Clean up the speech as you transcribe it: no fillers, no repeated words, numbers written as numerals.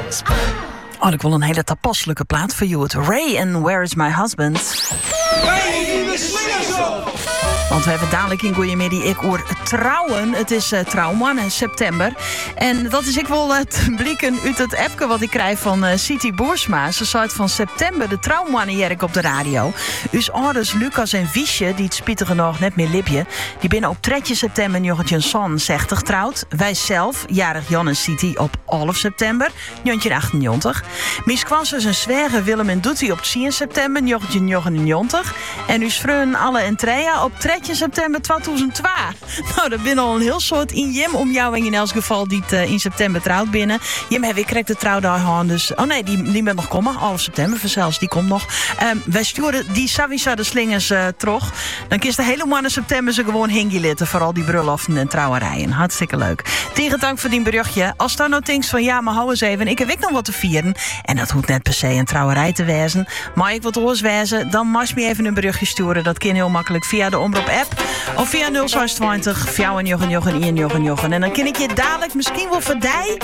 Oh, ik wil een hele toepasselijke plaat voor you. Ray and Where is My Husband? Want we hebben dadelijk in Goeiemiddag ik hoor trouwen. Het is trouwman in september. En dat is ik wel het blikken uit het appje wat ik krijg van City Boersma. Ze zei van september de trouwmannenjerk op de radio. Dus ouders Lucas en Wiesje, die het spietig genoeg net meer lipje, die binnen op 3 september Jochentje Son 60 getrouwd. Wij zelf, jarig Jan en City op 11 september, Jontje 98. Mies Kwassus en zwerger Willem en Doetie op 10 september, Jochentje 99. En uw vreun alle en Trea op 3 september 2002. Nou, dat binnen al een heel soort in Jim om jou en in elk geval die het in september trouwt binnen. Jim heb ik correct de trouwdag aan, dus oh nee, die bent nog komen, 11 september zelfs, die komt nog. Wij sturen die Savisa de slingers terug. Dan kiest de hele maand in september ze gewoon hingie litten, vooral die bruloften en trouwerijen. Hartstikke leuk. Tegen dank voor die berichtje. Als daar nou denkt van ja, maar hou eens even, ik heb nog wat te vieren. En dat hoeft net per se een trouwerij te wezen. Maar ik wat oors wezen, dan mag je me even een berichtje sturen. Dat kan heel makkelijk via de Omroep app of via 020 4 en 1 en dan kan ik je dadelijk misschien wel verdij